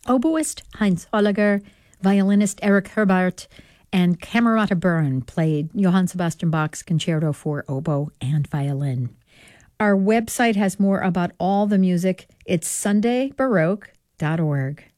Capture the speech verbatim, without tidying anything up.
Oboist Heinz Holliger, violinist Erich Herbart, and Camerata Byrne played Johann Sebastian Bach's Concerto for Oboe and Violin. Our website has more about all the music. It's sunday baroque dot org.